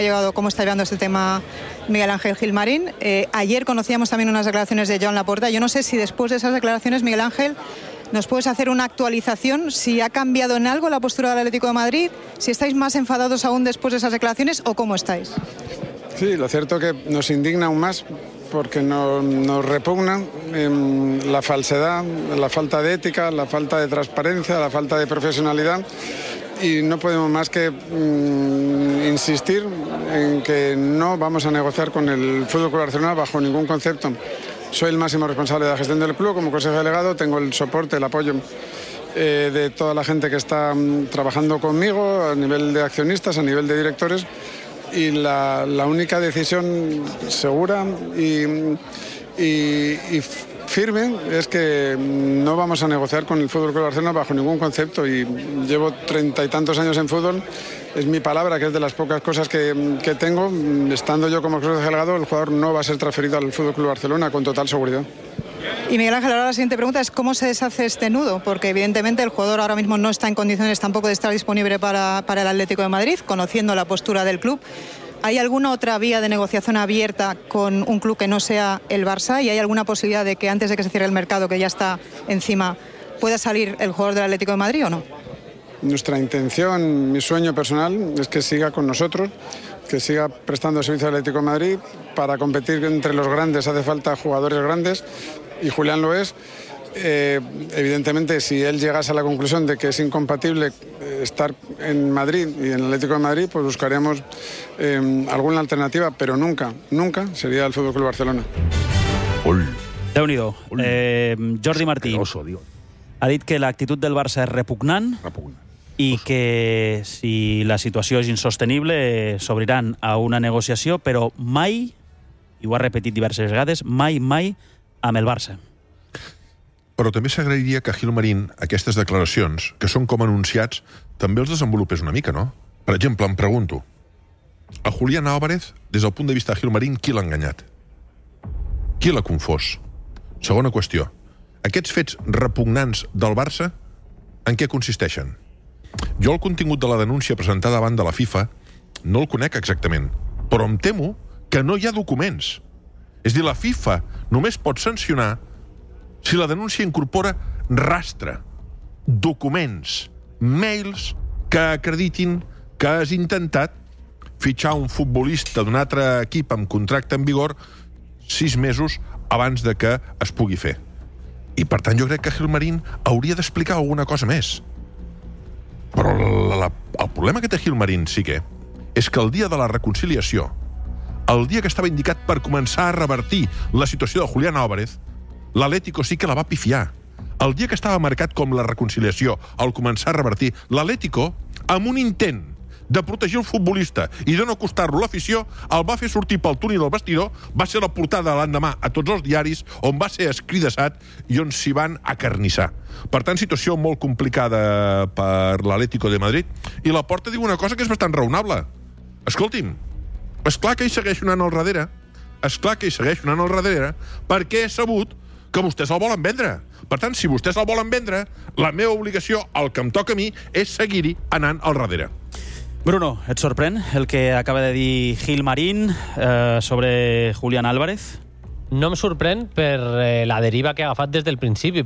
llegado, cómo está llevando este tema Miguel Ángel Gilmarín. Ayer conocíamos también unas declaraciones de Joan Laporta. Yo no sé si después de esas declaraciones, Miguel Ángel, ¿nos puedes hacer una actualización? Si ha cambiado en algo la postura del Atlético de Madrid, si estáis más enfadados aún después de esas declaraciones o cómo estáis. Sí, lo cierto es que nos indigna aún más porque nos repugna la falsedad, la falta de ética, la falta de transparencia, la falta de profesionalidad. Y no podemos más que insistir en que no vamos a negociar con el Fútbol Club Barcelona bajo ningún concepto. Soy el máximo responsable de la gestión del club, como consejero delegado tengo el soporte, el apoyo de toda la gente que está trabajando conmigo a nivel de accionistas, a nivel de directores, y la única decisión segura y firme es que no vamos a negociar con el Fútbol Club Barcelona bajo ningún concepto, y llevo 30 y tantos años en fútbol. Es mi palabra, que es de las pocas cosas que tengo. Estando yo como consejero delegado, el jugador no va a ser transferido al Fútbol Club Barcelona con total seguridad. Y Miguel Ángel, ahora la siguiente pregunta es ¿cómo se deshace este nudo? Porque evidentemente el jugador ahora mismo no está en condiciones tampoco de estar disponible para el Atlético de Madrid, conociendo la postura del club. ¿Hay alguna otra vía de negociación abierta con un club que no sea el Barça? ¿Y hay alguna posibilidad de que antes de que se cierre el mercado, que ya está encima, pueda salir el jugador del Atlético de Madrid o no? Nuestra intención, mi sueño personal, es que siga con nosotros, que siga prestando servicio al Atlético de Madrid. Para competir entre los grandes hace falta jugadores grandes, y Julián lo es. Evidentemente, si él llegase a la conclusión de que es incompatible estar en Madrid y en el Atlético de Madrid, pues buscaríamos alguna alternativa, pero nunca sería el Fútbol Club Barcelona. Déu-n'hi-do. Jordi Martí ha dit que l'actitud del Barça és repugnant i que si la situació és insostenible s'obriran a una negociació, però mai, i ho ha repetit diverses vegades, mai amb el Barça. Però també s'agrairia que Gilmarín, aquestes declaracions, que són com anunciats, també els desenvolupés una mica, no? Per exemple, em pregunto, a Julián Álvarez, des del punt de vista de Gilmarín, qui l'ha enganyat? Qui l'ha confós? Segona qüestió, aquests fets repugnants del Barça, en què consisteixen? Jo el contingut de la denúncia presentada davant de la FIFA no el conec exactament, però em temo que no hi ha documents. És a dir, la FIFA només pot sancionar si la denúncia incorpora rastre, documents, mails que acreditin que has intentat fitxar un futbolista d'un altre equip amb contracte en vigor 6 mesos abans de que es pugui fer. I, per tant, jo crec que Gilmarín hauria d'explicar alguna cosa més. Però el problema que té Gilmarín, sí que, és que el dia de la reconciliació, el dia que estava indicat per començar a revertir la situació de Julián Álvarez, l'Atlético sí que la va pifiar. El dia que estava marcat com la reconciliació, al començar a revertir, l'Atlético, amb un intent de protegir el futbolista i de no costar-lo l'afició, el va fer sortir pel túnel del vestidor, va ser la portada l'endemà a tots els diaris, on va ser escridassat i on s'hi van acarnissar. Per tant, situació molt complicada per l'Atlético de Madrid, i la Porta diu una cosa que és bastant raonable. Escolti'm, esclar que hi segueix anant al darrere, perquè he sabut que vostès el volen vendre. Per tant, si vostès el volen vendre, la meva obligació, el que em toca a mi, és seguir-hi anant al darrere. Bruno, et sorprèn el que acaba de dir Gilmarín sobre Julián Álvarez? No em sorprèn per la deriva que ha agafat des del principi,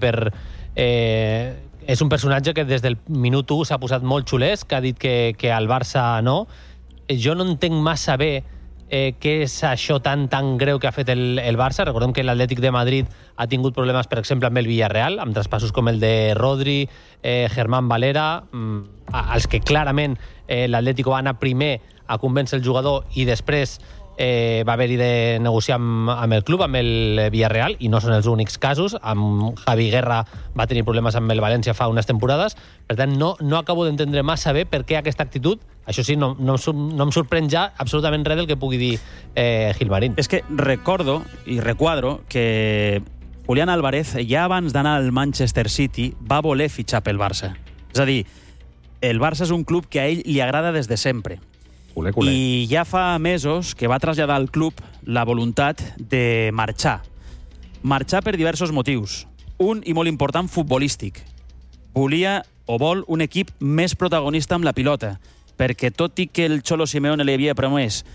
és un personatge que des del minut 1 s'ha posat molt xulesc, que ha dit que al Barça no. Jo no entenc massa bé què és això tan greu que ha fet el Barça. Recordem que l'Atlètic de Madrid ha tingut problemes, per exemple, amb el Villarreal, amb traspassos com el de Rodri, Germán Valera, als que clarament l'Atlético va anar primer a convèncer el jugador i després va haver-hi de negociar amb el club, amb el Villarreal, i no són els únics casos. Amb Javi Guerra va tenir problemes amb el València fa unes temporades. Per tant, no acabo d'entendre massa bé per què aquesta actitud. Això sí, no em sorprèn ja absolutament res del que pugui dir Gilmarín. És que recordo i requadro que Julián Álvarez, ja abans d'anar al Manchester City, va voler fitxar pel Barça. És a dir, el Barça és un club que a ell li agrada des de sempre. I ja fa mesos que va traslladar al club la voluntat de marxar. Marxar per diversos motius. Un, i molt important, futbolístic. Volia o vol un equip més protagonista amb la pilota. perquè tot i que el Cholo Simeone li havia promès